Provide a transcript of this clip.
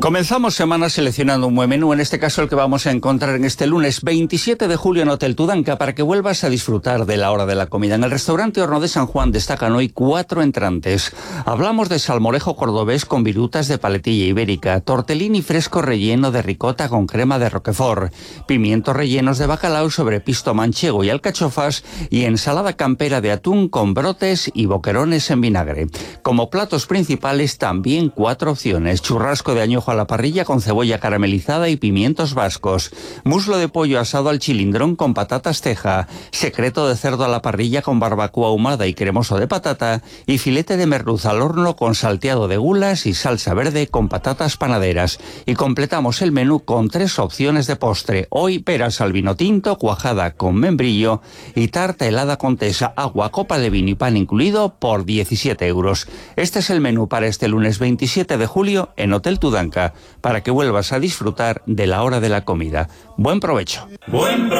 Comenzamos semana seleccionando un buen menú, en este caso el que vamos a encontrar en este lunes 27 de julio en Hotel Tudanca, para que vuelvas a disfrutar de la hora de la comida. En el restaurante Horno de San Juan destacan hoy 4 entrantes. Hablamos de salmorejo cordobés con virutas de paletilla ibérica, tortellini fresco relleno de ricota con crema de roquefort, pimientos rellenos de bacalao sobre pisto manchego y alcachofas, y ensalada campera de atún con brotes y boquerones en vinagre. Como platos principales también 4 opciones: churrasco de añojo a la parrilla con cebolla caramelizada y pimientos vascos, muslo de pollo asado al chilindrón con patatas teja, secreto de cerdo a la parrilla con barbacoa ahumada y cremoso de patata, y filete de merluza al horno con salteado de gulas y salsa verde con patatas panaderas. Y completamos el menú con 3 opciones de postre: hoy peras al vino tinto, cuajada con membrillo y tarta helada con tesa, agua, copa de vino y pan incluido por 17 euros. Este es el menú para este lunes 27 de julio en Hotel Tudanca, para que vuelvas a disfrutar de la hora de la comida. Buen provecho.